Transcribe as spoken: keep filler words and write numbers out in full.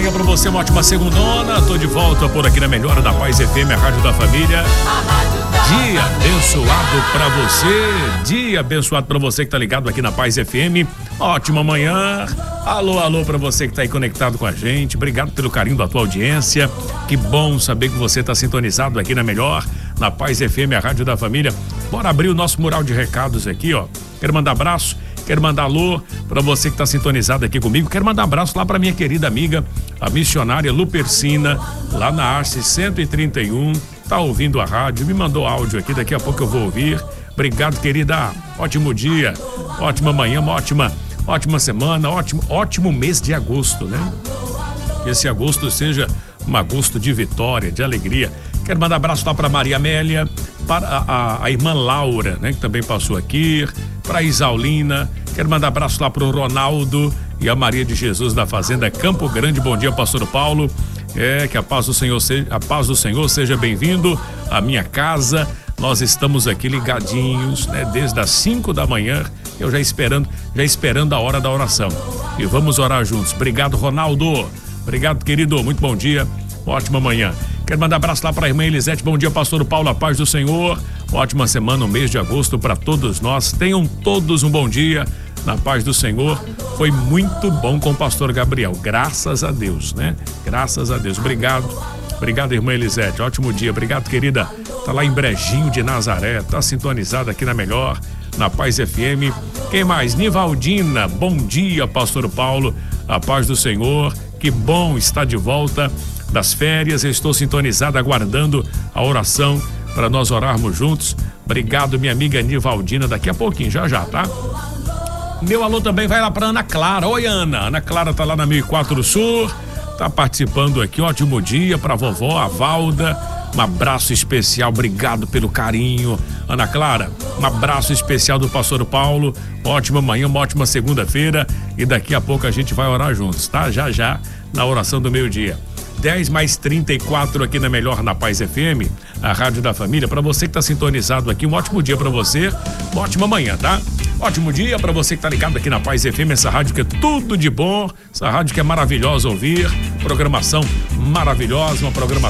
manhã pra você, uma ótima segundona. Tô de volta por aqui na Melhor da Paz F M, a Rádio da Família. Dia abençoado pra você, dia abençoado pra você que tá ligado aqui na Paz F M. Ótima manhã. Alô, alô pra você que tá aí conectado com a gente. Obrigado pelo carinho da tua audiência. Que bom saber que você tá sintonizado aqui na Melhor, na Paz F M, a Rádio da Família. Bora abrir o nosso mural de recados aqui, ó. Quero mandar abraço, quero mandar alô pra você que tá sintonizado aqui comigo. Quero mandar abraço lá pra minha querida amiga, a missionária Lupercina, lá na Arce cento e trinta e um. Tá ouvindo a rádio, me mandou áudio aqui, daqui a pouco eu vou ouvir. Obrigado, querida. Ótimo dia, ótima manhã, uma ótima, ótima semana, ótimo, ótimo mês de agosto, né? Que esse agosto seja um agosto de vitória, de alegria. Quero mandar abraço lá para Maria Amélia, para a, a, a irmã Laura, né, que também passou aqui, para a Isaulina. Quero mandar abraço lá para o Ronaldo e a Maria de Jesus da Fazenda Campo Grande. Bom dia, pastor Paulo. É, que a paz do Senhor seja, a paz do Senhor seja bem-vindo à minha casa. Nós estamos aqui ligadinhos, né, desde as cinco da manhã, eu já esperando, já esperando a hora da oração. E vamos orar juntos. Obrigado, Ronaldo. Obrigado, querido. Muito bom dia. Ótima manhã. Quero mandar abraço lá para a irmã Elisete. Bom dia, pastor Paulo, a paz do Senhor. Ótima semana, um mês de agosto para todos nós. Tenham todos um bom dia na paz do Senhor. Foi muito bom com o pastor Gabriel. Graças a Deus, né? Graças a Deus. Obrigado. Obrigado, irmã Elisete. Ótimo dia. Obrigado, querida. Tá lá em Brejinho de Nazaré. Tá sintonizada aqui na Melhor, na Paz F M. Quem mais? Nivaldina. Bom dia, pastor Paulo. A paz do Senhor. Que bom estar de volta das férias. Eu estou sintonizado, aguardando a oração para nós orarmos juntos. Obrigado, minha amiga Nivaldina. Daqui a pouquinho, já já, tá? Meu alô também vai lá para Ana Clara. Oi, Ana. Ana Clara tá lá na mil e quatro Sul. Tá participando aqui. Ótimo dia para vovó, a Valda. Um abraço especial. Obrigado pelo carinho, Ana Clara. Um abraço especial do pastor Paulo. Ótima manhã, uma ótima segunda-feira. E daqui a pouco a gente vai orar juntos, tá? Já já, na oração do meio-dia. dez mais trinta e quatro aqui na Melhor, na Paz F M, a Rádio da Família. Para você que tá sintonizado aqui, um ótimo dia para você, uma ótima manhã, tá? Ótimo dia para você que tá ligado aqui na Paz F M, essa rádio que é tudo de bom, essa rádio que é maravilhosa ouvir, programação maravilhosa, uma programação